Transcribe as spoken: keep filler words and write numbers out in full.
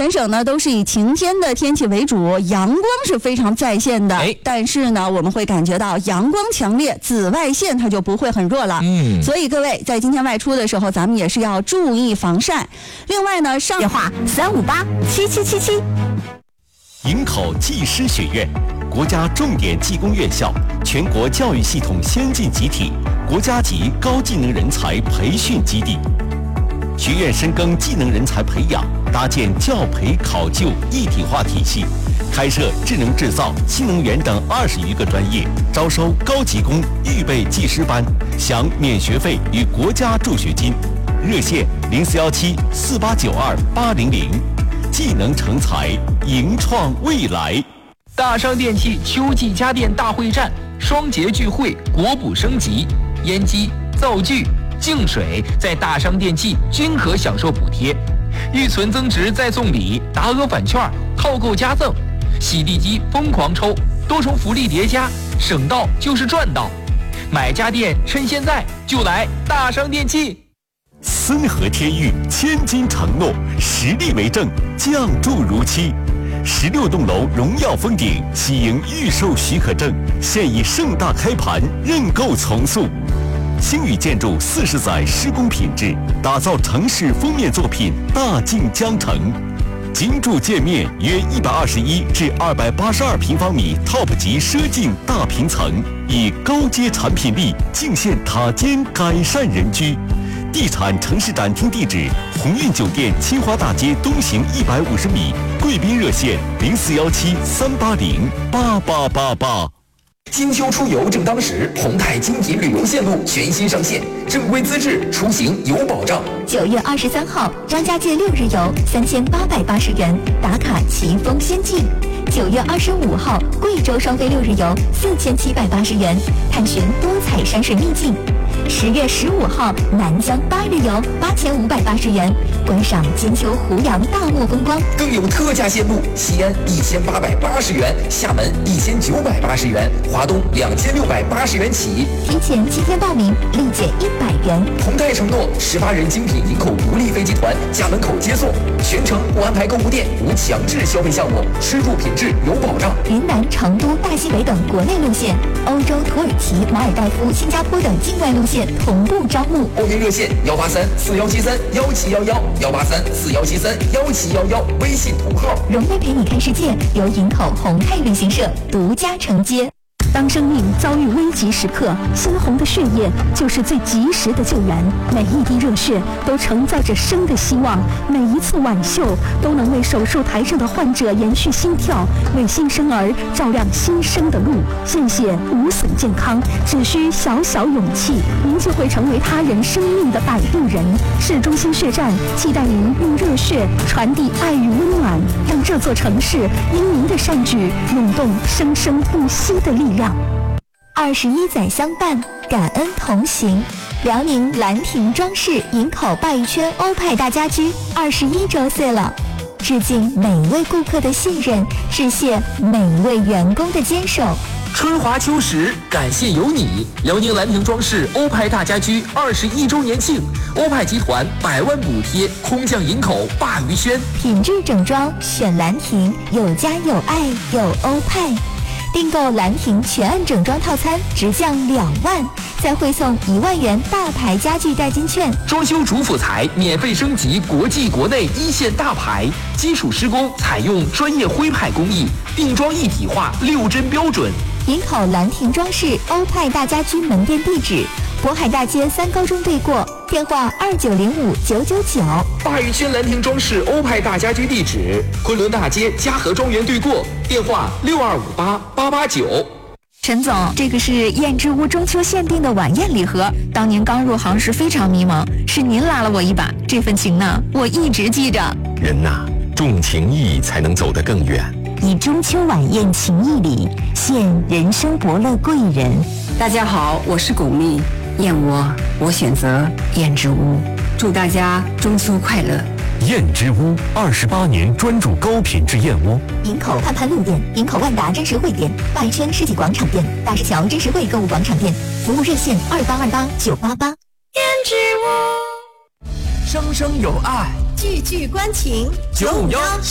全省呢都是以晴天的天气为主，阳光是非常在线的。哎，但是呢，我们会感觉到阳光强烈，紫外线它就不会很弱了。嗯，所以各位在今天外出的时候，咱们也是要注意防晒。另外呢，上电话三五八七七七七。 营口技师学院，国家重点技工院校，全国教育系统先进集体，国家级高技能人才培训基地。学院深耕技能人才培养，搭建教培考就一体化体系，开设智能制造、新能源等二十余个专业，招收高级工预备技师班，享免学费与国家助学金。热线零四幺七四八九二八零零。技能成才，迎创未来。 大商电器秋季家电大会战，双节聚会，国补升级，烟机、灶具、净水在大商电器均可享受补贴，预存增值再送礼，达额返券，套购加赠，洗地机疯狂抽，多重福利叠加，省到就是赚到。买家电趁现在就来大商电器。 森河天域千金承诺，实力为证，降注如期。十六栋楼荣耀封顶，喜迎预售许可证，现已盛大开盘，认购从速。星宇建筑四十载施工品质，打造城市封面作品大镜江城。金筑建面约一百二十一至二百八十二平方米 Top 级奢境大平层，以高阶产品力尽现塔尖改善人居。地产城市展厅地址：鸿运酒店清华大街东行一百五十米，贵宾热线零四幺七三八零八八八八。 金秋出游正当时，宏泰精品旅游线路全新上线，正规资质，出行有保障。 九月二十三号，张家界六日游三千八百八十元，打卡奇峰仙境。九月二十五号，贵州双飞六日游四千七百八十元，探寻多彩山水秘境。十月十五号，南疆八日游八千五百八十元，观赏金秋湖洋大漠风光。 更有特价线路，西安一千八百八十元，厦门一千九百八十元，华东两千六百八十元起。 提前七天报名，立减一百元。 宏泰承诺十八人精品营口独立飞机团家门口接送，全程不安排购物店，无强制消费项目，吃住品质有保障。 云南、成都、大西北等国内路线，欧洲、土耳其、马尔代夫、新加坡等境外路线同步招募。 报名热线幺八三四幺七三幺七幺幺幺八三四幺七三幺七幺幺，微信同号。 荣威陪你看世界由营口宏泰旅行社独家承接。 当生命遭遇危急时刻，鲜红的血液就是最及时的救援。每一滴热血都承载着生的希望，每一次挽袖都能为手术台上的患者延续心跳，为新生儿照亮新生的路。献血无损健康，只需小小勇气，您就会成为他人生命的摆渡人。市中心血站期待您用热血传递爱与温暖，让这座城市因您的善举涌动生生不息的力量。 二十一载相伴，感恩同行。辽宁兰亭装饰营口鲅鱼圈欧派大家居二十一周岁了，致敬每一位顾客的信任，致谢每一位员工的坚守。 春华秋实，感谢有你！辽宁兰亭装饰欧派大家居二十一周年庆，欧派集团百万补贴空降营口鲅鱼圈， 品质整装选兰亭，有家有爱有欧派。订购兰亭全案整装套餐直降两万，再汇送一万元大牌家具代金券。 装修主辅材免费升级国际国内一线大牌，基础施工采用专业徽派工艺，定装一体化六针标准。 营口兰亭装饰欧派大家居门店地址：渤海大街三高中对过，电话二九零五九九九。 鲅鱼圈兰亭装饰欧派大家居地址：昆仑大街嘉禾庄园对过，电话六二五八八八九。 陈总，这个是燕之屋中秋限定的晚宴礼盒，当年刚入行时非常迷茫，是您拉了我一把，这份情呢，我一直记着。 人呐，重情义才能走得更远。 以中秋晚宴情谊礼，献人生伯乐贵人。 大家好，我是巩俐，燕窝我选择燕之屋，祝大家中秋快乐。 燕之屋二十八年专注高品质燕窝。 营口盼盼路店、营口万达真实汇店、鲅鱼圈世纪广场店、大石桥真实汇购物广场店，服务热线二八二八九八八。 燕之屋， 生生有爱， 句句关情， 九五幺。